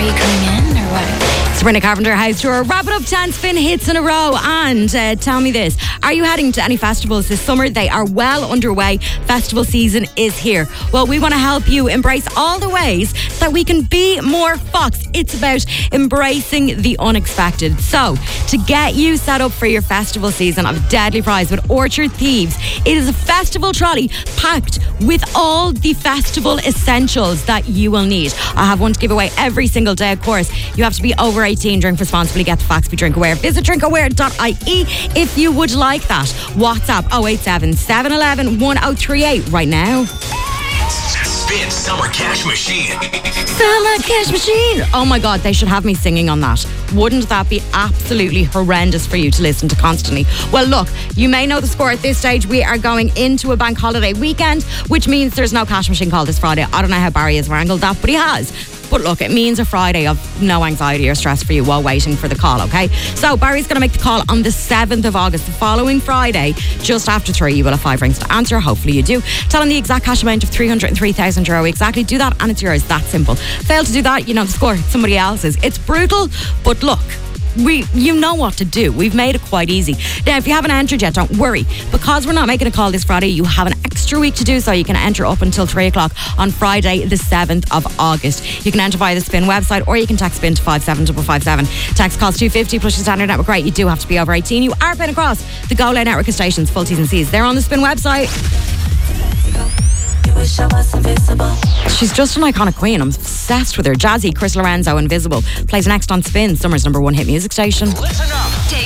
you coming in or what? Sabrina Carpenter House Tour. Wrap it up 10 spin hits in a row. And tell me this. Are you heading to any festivals this summer? They are well underway. Festival season is here. Well, we want to help you embrace all the ways that we can be more Fox. It's about embracing the unexpected. So, to get you set up for your festival season of deadly prize with Orchard Thieves, it is a festival trolley packed with all the festival essentials that you will need. I have one to give away every single day, of course. You have to be over 18, drink responsibly, get the facts, be drink aware. Visit drinkaware.ie if you would like that. WhatsApp 087 711 1038 right now. Spin Summer Cash Machine. Summer Cash Machine. Oh my God, they should have me singing on that. Wouldn't that be absolutely horrendous for you to listen to constantly? Well, look, you may know the score at this stage. We are going into a bank holiday weekend, which means there's no cash machine call this Friday. I don't know how Barry has wrangled that, but he has. But look, it means a Friday of no anxiety or stress for you while waiting for the call, okay? So Barry's going to make the call on the 7th of August, the following Friday, just after 3. You will have 5 rings to answer. Hopefully you do. Tell him the exact cash amount of €303,000 exactly. Do that and it's yours. That simple. Fail to do that, you know the score. It's somebody else's. It's brutal, but look, you know what to do. We've made it quite easy. Now, if you haven't entered yet, don't worry. Because we're not making a call this Friday, you have an extra week to do so. You can enter up until 3 o'clock on Friday, the 7th of August. You can enter via the Spin website or you can text Spin to 57557. Text costs $2.50 plus your standard network rate. You do have to be over 18. You are paying across the Go Loud network of stations. Full T's and C's. They're on the Spin website. She's just an iconic queen. I'm obsessed with her. Jazzy, Chris Lorenzo, Invisible. Plays next on Spin, Summer's #1 hit music station. Listen up.